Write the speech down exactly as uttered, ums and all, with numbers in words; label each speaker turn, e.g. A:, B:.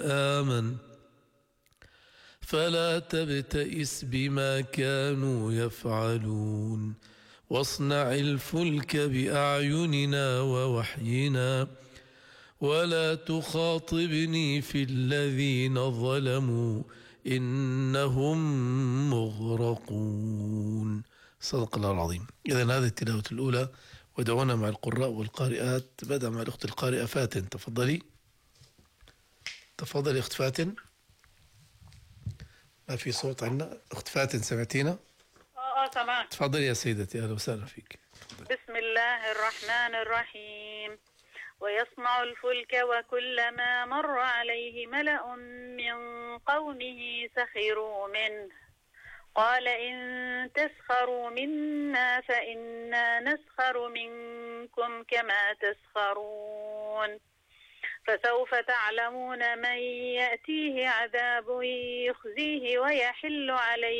A: آمن فلا تبتئس بما كانوا يفعلون واصنع الفلك بأعيننا ووحينا ولا تخاطبني في الذين ظلموا إنهم مغرقون. صدق الله العظيم. إذن هذه التلاوة الأولى، ودعونا مع القراء والقارئات. بدأ مع الأخت القارئة فاتن، تفضلي. تفضلي أخت فاتن. ما في صوت عندنا. أخت فاتن سمعتينا؟
B: اه اه سمعت.
A: تفضلي يا سيدتي، أهلا وسهلا فيك.
B: بسم الله الرحمن الرحيم. ويصنع الفلك وكلما مر عليه ملأ من قومه سخروا منه قال إن تسخروا منا فإنا نسخر منكم كما تسخرون فسوف تعلمون من يأتيه عذاب يخزيه ويحل عليه